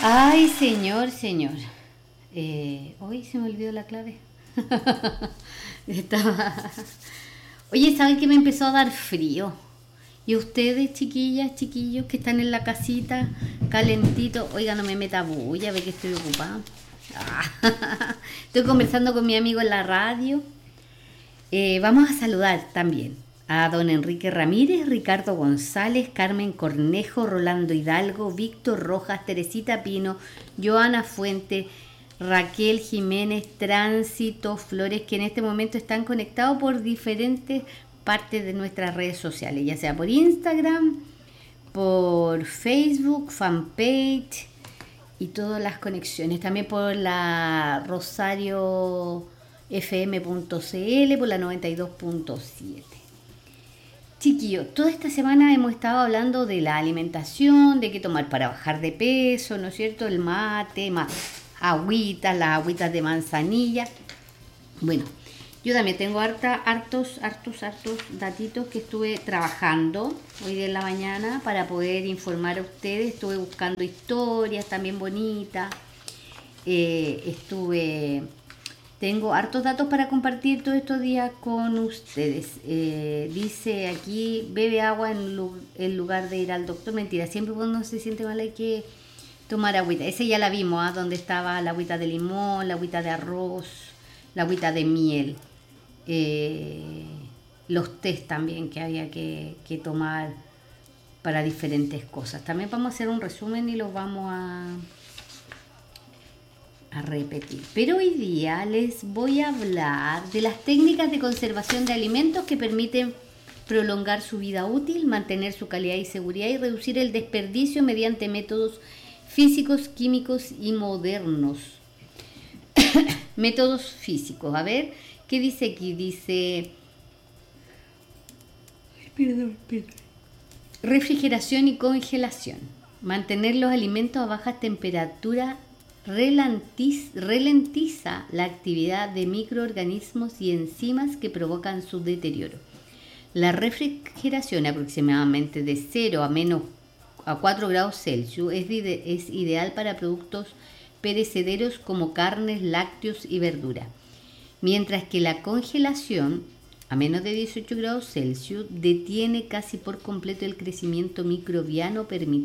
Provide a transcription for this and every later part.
Ay, señor, señor. Hoy se me olvidó la clave. Estaba... Oye, ¿saben que me empezó a dar frío? Y ustedes, chiquillas, chiquillos, que están en la casita, calentito. Oiga, no me meta bulla, ve que estoy ocupada. Estoy conversando con mi amigo en la radio. Vamos a saludar también a don Enrique Ramírez, Ricardo González, Carmen Cornejo, Rolando Hidalgo, Víctor Rojas, Teresita Pino, Joana Fuente, Raquel Jiménez, Tránsito Flores, que en este momento están conectados por diferentes partes de nuestras redes sociales, ya sea por Instagram, por Facebook, fanpage y todas las conexiones, también por la rosariofm.cl, por la 92.7. Chiquillos, toda esta semana hemos estado hablando de la alimentación, de qué tomar para bajar de peso, ¿no es cierto? El mate, más agüitas, las agüitas de manzanilla. Bueno, yo también tengo hartos datitos que estuve trabajando hoy día en la mañana para poder informar a ustedes. Estuve buscando historias también bonitas. Tengo hartos datos para compartir todos estos días con ustedes. Dice aquí, bebe agua en lugar de ir al doctor. Mentira, siempre cuando se siente mal hay que tomar agüita. Ese ya la vimos, donde estaba la agüita de limón, la agüita de arroz, la agüita de miel. Los test también que había que tomar para diferentes cosas. También vamos a hacer un resumen y los vamos a repetir. Pero hoy día les voy a hablar de las técnicas de conservación de alimentos que permiten prolongar su vida útil, mantener su calidad y seguridad y reducir el desperdicio mediante métodos físicos, químicos y modernos. Métodos físicos. A ver, ¿qué dice aquí? Dice... Perdón. Refrigeración y congelación. Mantener los alimentos a baja temperatura ralentiza la actividad de microorganismos y enzimas que provocan su deterioro. La refrigeración aproximadamente de 0 a 4 grados Celsius es ideal para productos perecederos como carnes, lácteos y verduras, mientras que la congelación a menos de 18 grados Celsius detiene casi por completo el crecimiento microbiano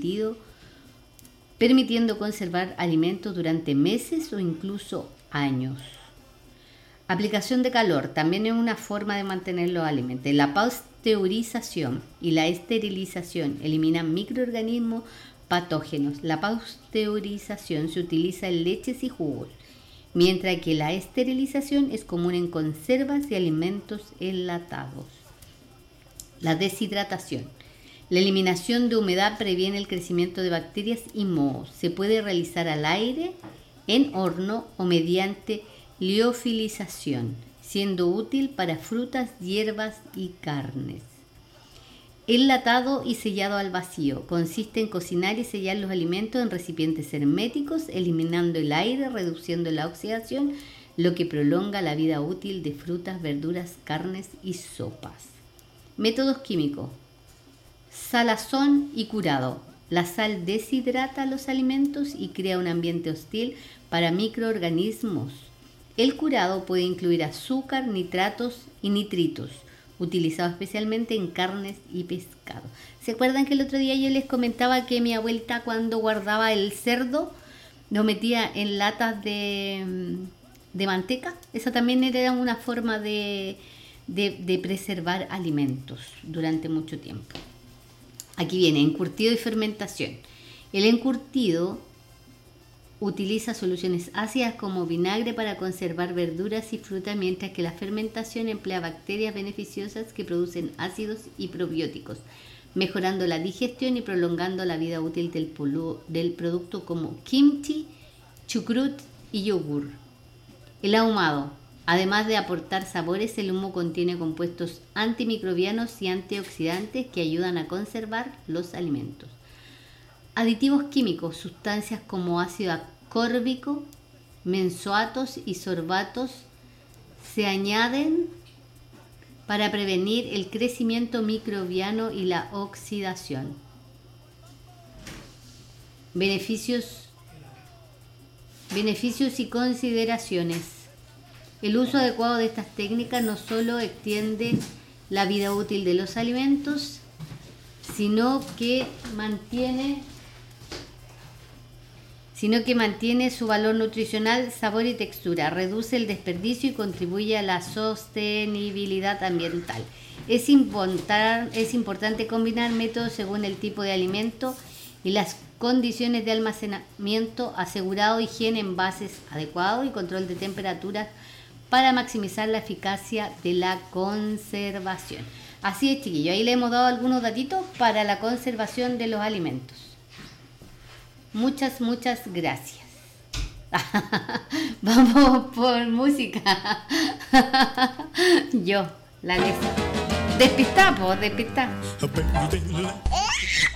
permitiendo conservar alimentos durante meses o incluso años. Aplicación de calor también es una forma de mantener los alimentos. La pasteurización y la esterilización eliminan microorganismos patógenos. La pasteurización se utiliza en leches y jugos, mientras que la esterilización es común en conservas y alimentos enlatados. La deshidratación. La eliminación de humedad previene el crecimiento de bacterias y mohos. Se puede realizar al aire, en horno o mediante liofilización, siendo útil para frutas, hierbas y carnes. Enlatado y sellado al vacío. Consiste en cocinar y sellar los alimentos en recipientes herméticos, eliminando el aire, reduciendo la oxidación, lo que prolonga la vida útil de frutas, verduras, carnes y sopas. Métodos químicos. Salazón y curado. La sal deshidrata los alimentos y crea un ambiente hostil para microorganismos. El curado puede incluir azúcar, nitratos y nitritos, utilizados especialmente en carnes y pescado. ¿Se acuerdan que el otro día yo les comentaba que mi abuelita cuando guardaba el cerdo lo metía en latas de manteca? Esa también era una forma de preservar alimentos durante mucho tiempo. Aquí viene encurtido y fermentación. El encurtido utiliza soluciones ácidas como vinagre para conservar verduras y frutas, mientras que la fermentación emplea bacterias beneficiosas que producen ácidos y probióticos, mejorando la digestión y prolongando la vida útil del producto como kimchi, chucrut y yogur. El ahumado. Además de aportar sabores, el humo contiene compuestos antimicrobianos y antioxidantes que ayudan a conservar los alimentos. Aditivos químicos, sustancias como ácido ascórbico, benzoatos y sorbatos se añaden para prevenir el crecimiento microbiano y la oxidación. Beneficios Beneficios y consideraciones. El uso adecuado de estas técnicas no solo extiende la vida útil de los alimentos, sino que mantiene su valor nutricional, sabor y textura, reduce el desperdicio y contribuye a la sostenibilidad ambiental. Es importante combinar métodos según el tipo de alimento y las condiciones de almacenamiento, asegurado higiene, envases adecuados y control de temperaturas para maximizar la eficacia de la conservación. Así es, chiquillos, ahí le hemos dado algunos datitos para la conservación de los alimentos. Muchas gracias. Vamos por música. Yo, la Lesa. Despistá.